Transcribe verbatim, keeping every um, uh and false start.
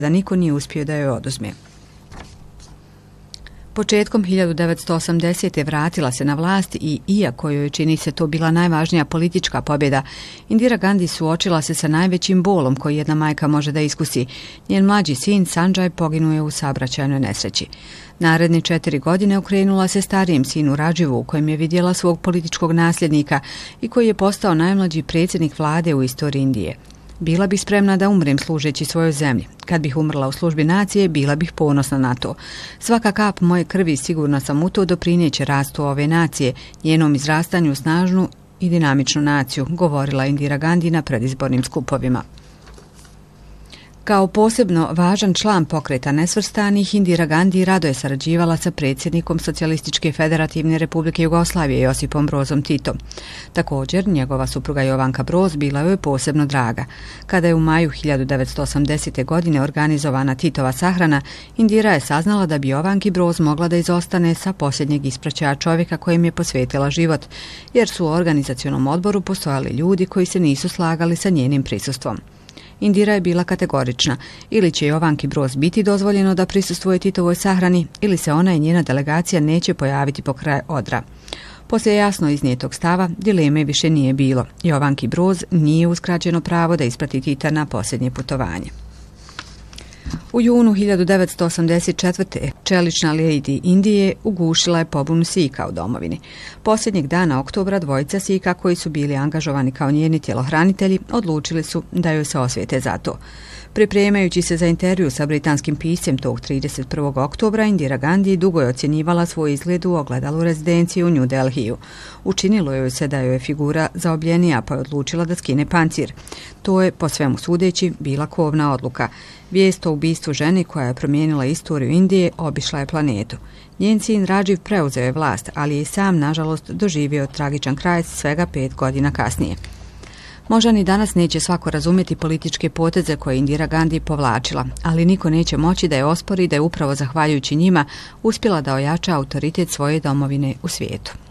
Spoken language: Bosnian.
da niko nije uspio da joj oduzme. Početkom hiljadu devetsto osamdesete. vratila se na vlast i, iako joj čini se to bila najvažnija politička pobjeda, Indira Gandhi suočila se sa najvećim bolom koji jedna majka može da iskusi. Njen mlađi sin Sanjay poginuo je u saobraćajnoj nesreći. Naredne četiri godine okrenula se starijem sinu Rajivu, u kojem je vidjela svog političkog nasljednika i koji je postao najmlađi predsjednik vlade u istoriji Indije. Bila bih spremna da umrem služeći svojoj zemlji. Kad bih umrla u službi nacije, bila bih ponosna na to. Svaka kap moje krvi, sigurna sam u to, doprineće rastu ove nacije, njenom izrastanju u snažnu i dinamičnu naciju, govorila Indira Gandhi na predizbornim skupovima. Kao posebno važan član pokreta nesvrstanih, Indira Gandhi rado je sarađivala sa predsjednikom Socijalističke federativne republike Jugoslavije Josipom Brozom Titom. Također, njegova supruga Jovanka Broz bila joj posebno draga. Kada je u maju hiljadu devetsto osamdesete. godine organizovana Titova sahrana, Indira je saznala da bi Jovanki Broz mogla da izostane sa posljednjeg ispraćaja čovjeka kojem je posvetila život, jer su u organizacionom odboru postojali ljudi koji se nisu slagali sa njenim prisustvom. Indira je bila kategorična, ili će Jovanki Broz biti dozvoljeno da prisustvuje Titovoj sahrani, ili se ona i njena delegacija neće pojaviti po kraj odra. Poslije jasno iznijetog stava, dileme više nije bilo. Jovanki Broz nije uskraćeno pravo da isprati Tita na posljednje putovanje. U junu hiljadu devetsto osamdeset četvrte. čelična lady Indije ugušila je pobunu Sika u domovini. Posljednjeg dana oktobra dvojica Sika koji su bili angažovani kao njeni tjelohranitelji odlučili su da joj se osvijete za to. Pripremajući se za intervju sa britanskim piscem tog trideset prvog oktobra, Indira Gandhi dugo je ocjenjivala svoj izgled u ogledalu rezidenciji u New Delhiju. Učinilo joj se da joj je figura zaobljenija, pa je odlučila da skine pancir. To je, po svemu sudeći, bila kobna odluka. Vijest o ubistvu žene koja je promijenila istoriju Indije obišla je planetu. Njen sin Rajiv preuzeo je vlast, ali je i sam, nažalost, doživio tragičan kraj svega pet godina kasnije. Možda ni danas neće svako razumjeti političke poteze koje Indira Gandhi povlačila, ali niko neće moći da je ospori da je upravo zahvaljujući njima uspjela da ojača autoritet svoje domovine u svijetu.